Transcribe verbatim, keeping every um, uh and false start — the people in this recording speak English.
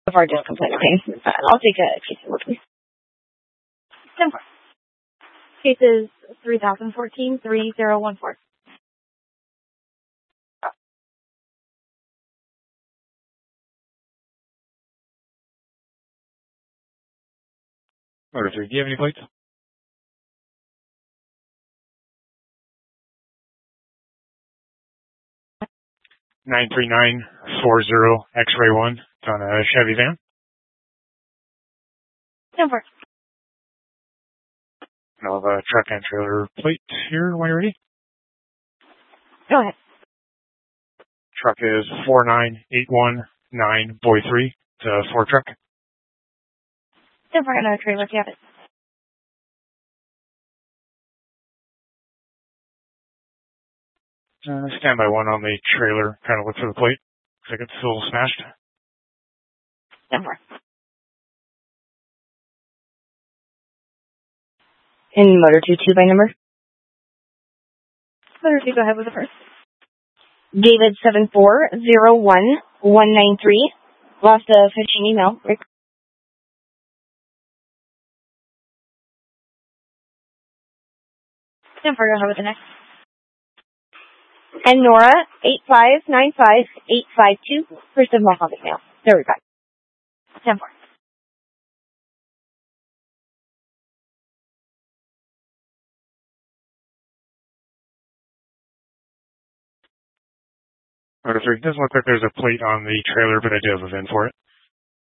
of our deal complaint, okay? Uh, I'll take a case number, please. ten four. Case is three thousand fourteen three zero one four. Motor three, do you have any plates? nine three nine four zero X-ray one. It's on a Chevy van. ten four. I'll have a truck and trailer plate here when you're ready. Go ahead. Truck is four nine eight one nine Boy three. It's a Ford truck. ten four, another trailer, if you have it. Uh, stand by one on the trailer, trying to look for the plate. Looks like it's still smashed. ten four. And motor two, two by number? Motor two, go ahead with the first. David seven four zero one one nine three. Lost a phishing email. Rick. ten four, go ahead with the next. And Nora eight five nine five eight five two. First of Mohammed email. There we go. ten four. Motor three, doesn't look like there's a plate on the trailer, but I do have a V I N for it.